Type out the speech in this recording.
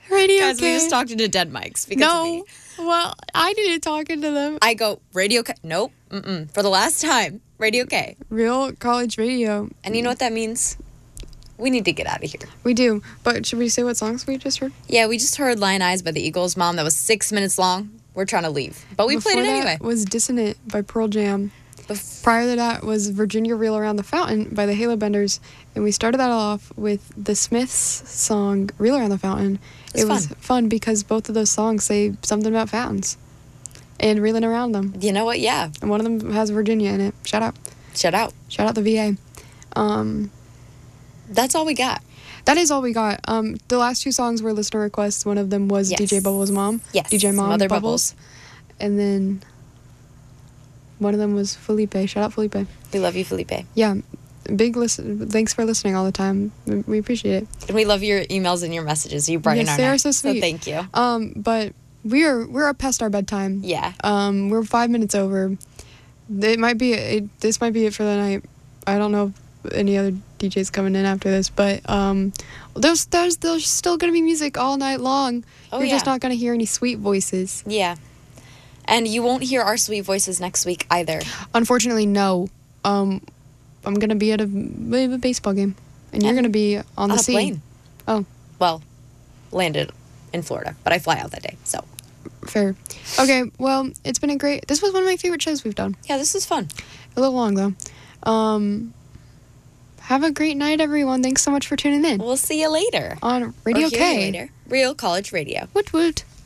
Radio Guys, we K. just talked into dead mics because of me. Well, I didn't talk into them. I go, Radio K. Nope. Mm-mm. For the last time, Radio K. Real college radio. And you know what that means? We need to get out of here. We do. But should we say what songs we just heard? Yeah, we just heard Lion Eyes by the Eagles. Mom, that was 6 minutes long. We're trying to leave. But we played it anyway. Before that was Dissonant by Pearl Jam. Prior to that was Virginia Reel Around the Fountain by the Halo Benders. And we started that off with the Smiths song Reel Around the Fountain. It was fun because both of those songs say something about fountains and reeling around them. You know what? Yeah. And one of them has Virginia in it. Shout out. Shout out. Shout out the VA. That's all we got. That is all we got. The last two songs were listener requests. One of them was DJ Bubbles' mom. Yes. DJ Mom Mother Bubbles. And then one of them was Felipe. Shout out Felipe. We love you, Felipe. Yeah. Thanks for listening all the time. We appreciate it. And we love your emails and your messages. You brighten our night. They are so sweet. So thank you. But we're up past our bedtime. Yeah. We're 5 minutes over. This might be it for the night. I don't know if any other DJs coming in after this, but there's still gonna be music all night long. Oh, You're just not gonna hear any sweet voices. Yeah. And you won't hear our sweet voices next week either. Unfortunately, no. I'm gonna be at a baseball game, and you're gonna be on the sea. Plane. Oh, well, landed in Florida, but I fly out that day, so fair. Okay, well, it's been this was one of my favorite shows we've done. Yeah, this is fun. A little long though. Have a great night, everyone. Thanks so much for tuning in. We'll see you later On Radio K. Real College Radio. Woot woot.